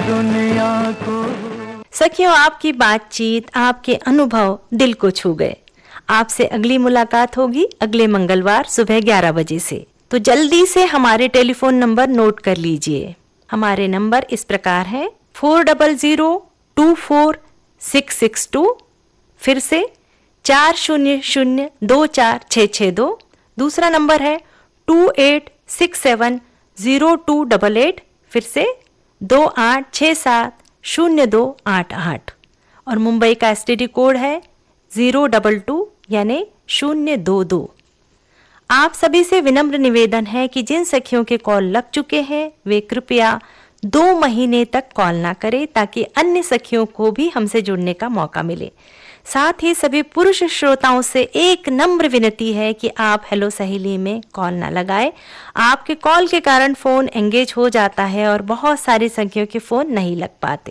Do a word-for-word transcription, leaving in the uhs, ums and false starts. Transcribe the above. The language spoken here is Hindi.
दुनिया को। सखियों, आपकी बातचीत, आपके अनुभव दिल को छू गए। आपसे अगली मुलाकात होगी अगले मंगलवार सुबह ग्यारह बजे से। तो जल्दी से हमारे टेलीफोन नंबर नोट कर लीजिए। हमारे नंबर इस प्रकार है four double zero to four six six to, फिर से चार शून्य शून्य दो चार छः छः दो। दूसरा नंबर है to eight six seven zero to double eight, फिर से दो आठ छः सात शून्य दो आठ आठ। और मुंबई का एस टी डी कोड है जीरो डबल टू यानी शून्य दो दो। आप सभी से विनम्र निवेदन है कि जिन सखियों के कॉल लग चुके हैं वे कृपया दो महीने तक कॉल ना करें, ताकि अन्य सखियों को भी हमसे जुड़ने का मौका मिले। साथ ही सभी पुरुष श्रोताओं से एक नम्र विनती है कि आप हेलो सहेली में कॉल ना लगाएं। आपके कॉल के कारण फोन एंगेज हो जाता है और बहुत सारी सखियों के फोन नहीं लग पाते।